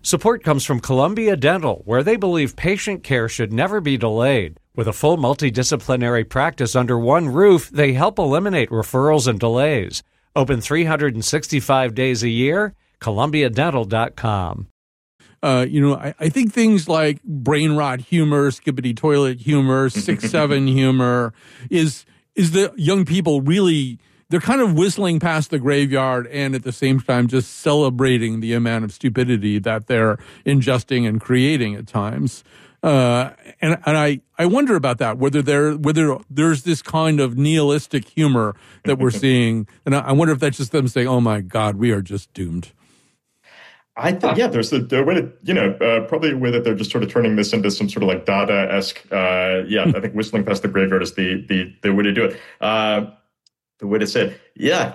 Support comes from Columbia Dental, where they believe patient care should never be delayed. With a full multidisciplinary practice under one roof, they help eliminate referrals and delays. Open 365 days a year, ColumbiaDental.com. I think things like brain rot humor, skibbity toilet humor, 6-7 humor is the young people really, they're kind of whistling past the graveyard and at the same time just celebrating the amount of stupidity that they're ingesting and creating at times. And I wonder about that, whether there's this kind of nihilistic humor that we're seeing. And I wonder if that's just them saying, oh my God, we are just doomed. I think, there's a way to, probably a way that they're just sort of turning this into some sort of like Dada-esque, I think whistling past the graveyard is the way to do it. The way to say it. Yeah,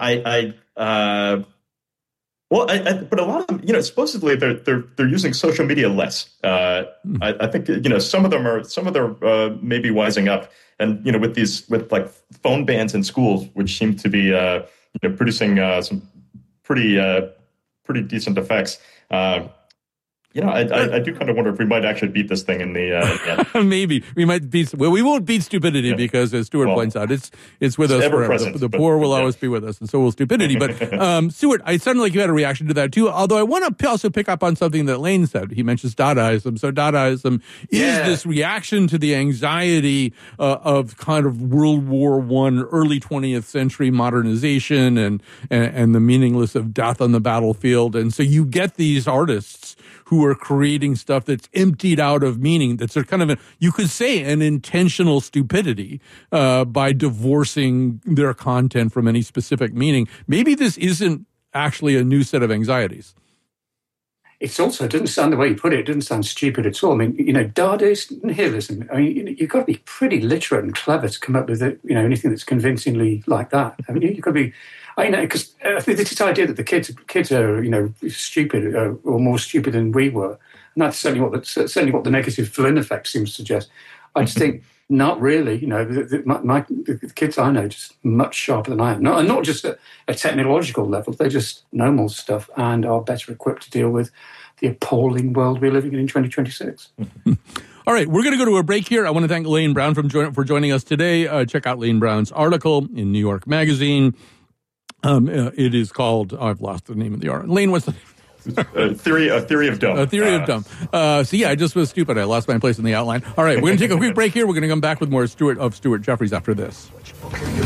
but a lot of them, supposedly they're using social media less. I think, some of them are maybe wising up, and, with like phone bans in schools, which seem to be, producing some pretty decent effects. I do kind of wonder if we might actually beat this thing in the end. Maybe we might beat. Well, we won't beat stupidity because, as Stuart points out, it's with us forever. The poor will always be with us, and so will stupidity. But Stuart, it sounded like you had a reaction to that too. Although I want to also pick up on something that Lane said. He mentions Dadaism. So Dadaism is this reaction to the anxiety of kind of World War I, early 20th century modernization, and the meaningless of death on the battlefield. And so you get these artists who are creating stuff that's emptied out of meaning, that's a kind of, you could say, an intentional stupidity by divorcing their content from any specific meaning. Maybe this isn't actually a new set of anxieties. It's also, it doesn't sound, the way you put it, it doesn't sound stupid at all. I mean, Dadaist nihilism, you've got to be pretty literate and clever to come up with, anything that's convincingly like that. I mean, you've got to be... because this idea that the kids are, stupid or more stupid than we were, and that's certainly what the negative Flynn effect seems to suggest. I just think not really. The kids I know are just much sharper than I am. Not just at a technological level. They're just normal stuff and are better equipped to deal with the appalling world we're living in 2026. All right, we're going to go to a break here. I want to thank Lane Brown for joining us today. Check out Lane Brown's article in New York Magazine. It is called, I've lost the name of the article. Lane, what's the name? Theory of Dumb. A Theory of Dumb. I just was stupid. I lost my place in the outline. All right, we're going to take a quick break here. We're going to come back with more Stuart Jeffries after this.